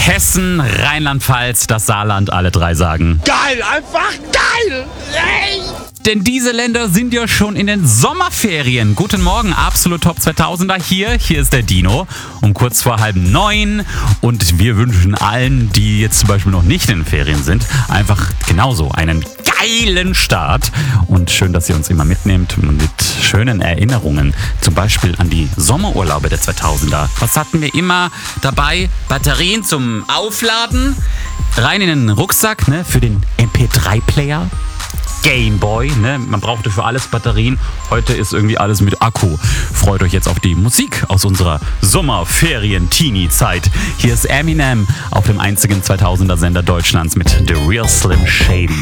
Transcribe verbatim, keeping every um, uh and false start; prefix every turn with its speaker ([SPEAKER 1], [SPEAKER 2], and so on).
[SPEAKER 1] Hessen, Rheinland-Pfalz, das Saarland, alle drei sagen
[SPEAKER 2] Geil, einfach geil! Ey!
[SPEAKER 1] Denn diese Länder sind ja schon in den Sommerferien. Guten Morgen, Absolut Top zweitausender hier. Hier ist der Dino um kurz vor halb neun. Und wir wünschen allen, die jetzt zum Beispiel noch nicht in den Ferien sind, einfach genauso einen geilen Start. Und schön, dass ihr uns immer mitnehmt mit schönen Erinnerungen. Zum Beispiel an die Sommerurlaube der zweitausender. Was hatten wir immer dabei? Batterien zum Aufladen. Rein in den Rucksack, ne, für den M P drei Player. Gameboy, ne? Man brauchte für alles Batterien. Heute ist irgendwie alles mit Akku. Freut euch jetzt auf die Musik aus unserer Sommerferien-Teenie-Zeit. Hier ist Eminem auf dem einzigen zweitausender Sender Deutschlands mit The Real Slim Shady.